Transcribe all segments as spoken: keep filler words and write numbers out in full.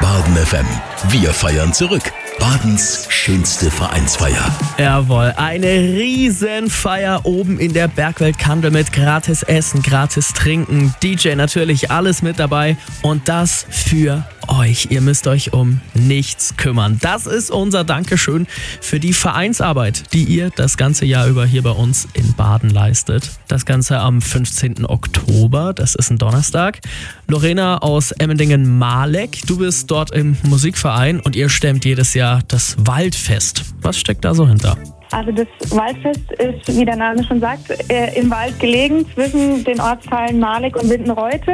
Baden F M. Wir feiern zurück. Badens schönste Vereinsfeier. Jawohl, eine Riesenfeier oben in der Bergwelt Kandel mit gratis Essen, gratis Trinken, D J natürlich, alles mit dabei und das für euch. Ihr müsst euch um nichts kümmern. Das ist unser Dankeschön für die Vereinsarbeit, die ihr das ganze Jahr über hier bei uns in Baden leistet. Das Ganze am fünfzehnten Oktober, das ist ein Donnerstag. Lorena aus Emmendingen-Malek, du bist dort im Musikverein und ihr stemmt jedes Jahr das Waldfest. Was steckt da so hinter? Also das Waldfest ist, wie der Name schon sagt, im Wald gelegen zwischen den Ortsteilen Malek und Windenreute.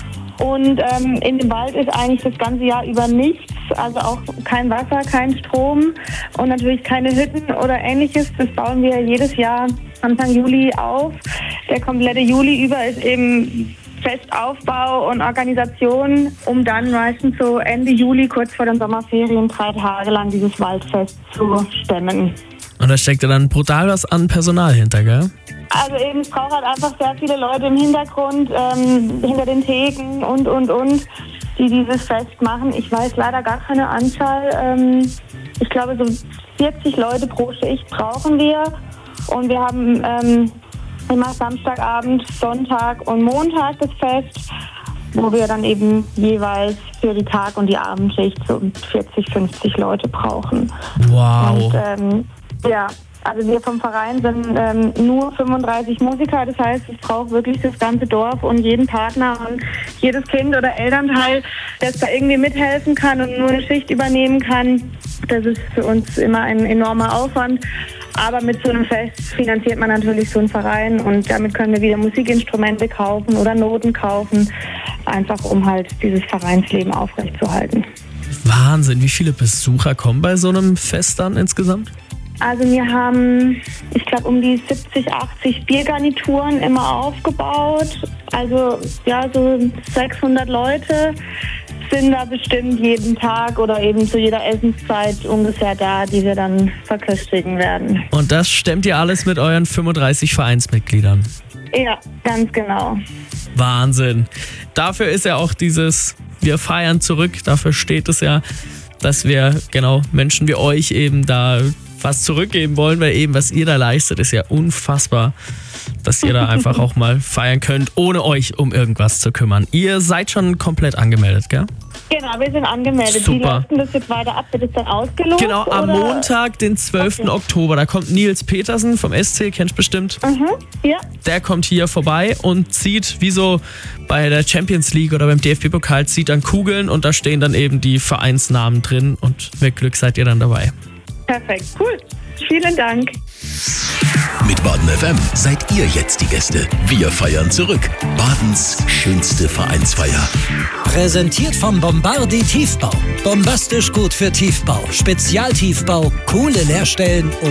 Und ähm, in dem Wald ist eigentlich das ganze Jahr über nichts, also auch kein Wasser, kein Strom und natürlich keine Hütten oder ähnliches. Das bauen wir jedes Jahr Anfang Juli auf. Der komplette Juli über ist eben Festaufbau und Organisation, um dann meistens so Ende Juli, kurz vor den Sommerferien, drei Tage lang dieses Waldfest zu stemmen. Und da steckt ja dann brutal was an Personal hinter, gell? Also eben, es braucht halt einfach sehr viele Leute im Hintergrund, ähm, hinter den Theken und, und, und, die dieses Fest machen. Ich weiß leider gar keine Anzahl. Ähm, ich glaube, so vierzig Leute pro Schicht brauchen wir. Und wir haben ähm, immer Samstagabend, Sonntag und Montag das Fest, wo wir dann eben jeweils für die Tag- und die Abendschicht so vierzig, fünfzig Leute brauchen. Wow. Und, ähm, ja, also wir vom Verein sind ähm, nur fünfunddreißig Musiker, das heißt, es braucht wirklich das ganze Dorf und jeden Partner und jedes Kind oder Elternteil, das da irgendwie mithelfen kann und nur eine Schicht übernehmen kann. Das ist für uns immer ein enormer Aufwand. Aber mit so einem Fest finanziert man natürlich so einen Verein und damit können wir wieder Musikinstrumente kaufen oder Noten kaufen, einfach um halt dieses Vereinsleben aufrechtzuerhalten. Wahnsinn, wie viele Besucher kommen bei so einem Fest dann insgesamt? Also wir haben, ich glaube, um die siebzig, achtzig Biergarnituren immer aufgebaut. Also ja, so sechshundert Leute sind da bestimmt jeden Tag oder eben zu jeder Essenszeit ungefähr da, die wir dann verköstigen werden. Und das stemmt ihr alles mit euren fünfunddreißig Vereinsmitgliedern? Ja, ganz genau. Wahnsinn. Dafür ist ja auch dieses Wir feiern zurück, dafür steht es ja, dass wir genau Menschen wie euch eben da was zurückgeben wollen, weil eben was ihr da leistet, ist ja unfassbar, dass ihr da einfach auch mal feiern könnt, ohne euch um irgendwas zu kümmern. Ihr seid schon komplett angemeldet, gell? Genau, wir sind angemeldet. Super. Wie läuft denn das jetzt weiter ab? Wird es dann ausgelost? Genau, am oder? Montag, den zwölften Okay. Oktober, da kommt Nils Petersen vom S C, kennst du bestimmt. Mhm, ja. Der kommt hier vorbei und zieht, wie so bei der Champions League oder beim D F B-Pokal, zieht dann Kugeln und da stehen dann eben die Vereinsnamen drin und mit Glück seid ihr dann dabei. Perfekt, cool. Vielen Dank. Mit Baden F M seid ihr jetzt die Gäste. Wir feiern zurück. Badens schönste Vereinsfeier. Präsentiert vom Bombardi Tiefbau. Bombastisch gut für Tiefbau. Spezialtiefbau, coole Leerstellen und